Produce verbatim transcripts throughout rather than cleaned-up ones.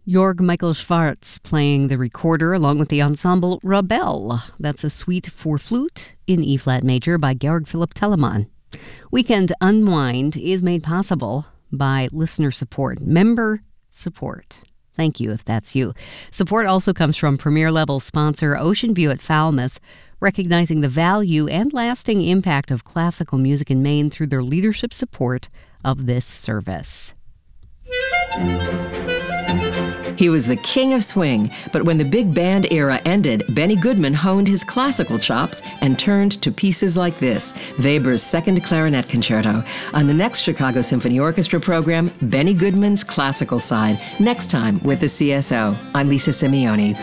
Jorg Michael Schwartz playing the recorder along with the ensemble Rabel. That's a suite for flute in E-flat major by Georg Philipp Telemann. Weekend Unwind is made possible by listener support, member support. Thank you if that's you. Support also comes from premier-level sponsor Ocean View at Falmouth, recognizing the value and lasting impact of classical music in Maine through their leadership support of this service. He was the king of swing, but when the big band era ended, Benny Goodman honed his classical chops and turned to pieces like this, Weber's Second Clarinet Concerto. On the next Chicago Symphony Orchestra program, Benny Goodman's classical side, next time with the C S O. I'm Lisa Simeoni.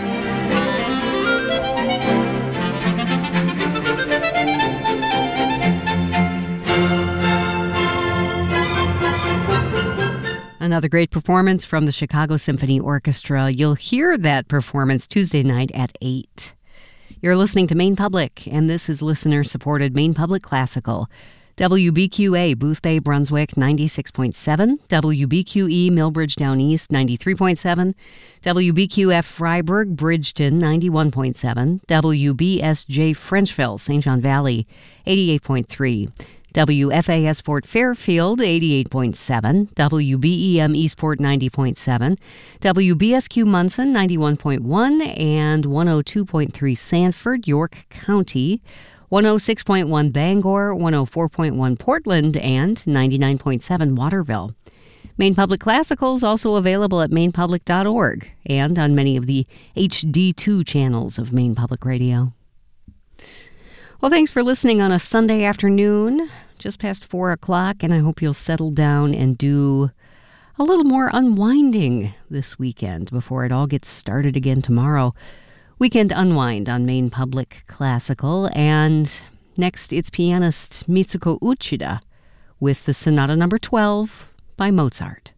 Another great performance from the Chicago Symphony Orchestra. You'll hear that performance Tuesday night at eight. You're listening to Maine Public, and this is listener-supported Maine Public Classical. W B Q A, Booth Bay, Brunswick, ninety-six point seven. W B Q E, Millbridge Down East, ninety-three point seven. W B Q F, Freiburg, Bridgeton, ninety-one point seven. W B S J, Frenchville, Saint John Valley, eighty-eight point three. W F A S Fort Fairfield, eighty-eight point seven, W B E M Eastport, ninety point seven, W B S Q Munson, ninety-one point one, and one oh two point three Sanford, York County, one oh six point one Bangor, one oh four point one Portland, and ninety-nine point seven Waterville. Maine Public Classical is also available at maine public dot org and on many of the H D two channels of Maine Public Radio. Well, thanks for listening on a Sunday afternoon, just past four o'clock, and I hope you'll settle down and do a little more unwinding this weekend before it all gets started again tomorrow. Weekend Unwind on Maine Public Classical, and next it's pianist Mitsuko Uchida with the Sonata Number twelve by Mozart.